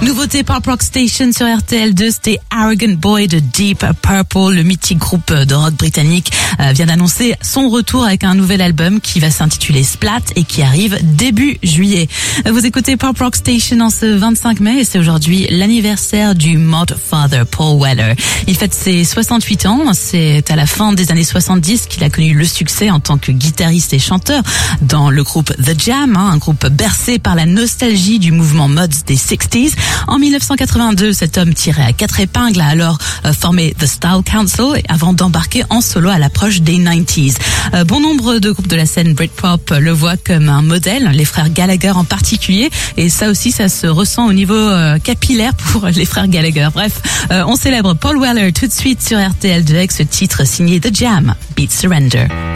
Nouveauté Pop Rock Station sur RTL2, c'était Arrogant Boy de Deep Purple. Le mythique groupe de rock britannique vient d'annoncer son retour avec un nouvel album qui va s'intituler Splat et qui arrive début juillet. Vous écoutez Pop Rock Station en ce 25 mai et c'est aujourd'hui l'anniversaire du Mod Father Paul Weller. Il fête ses 68 ans. C'est à la fin des années 70 qu'il a connu le succès en tant que guitariste et chanteur dans le groupe The Jam, un groupe bercé par la nostalgie du mouvement mods des 60s. En 1982, cet homme tirait à 4 épingles, a alors formé The Style Council avant d'embarquer en solo à l'approche des 90s. Bon nombre de groupes de la scène Britpop le voient comme un modèle, les frères Gallagher en particulier, et ça aussi, ça se ressent au niveau capillaire pour les frères Gallagher. Bref, on célèbre Paul Weller tout de suite sur RTL2 avec ce titre signé The Jam, Beat Surrender.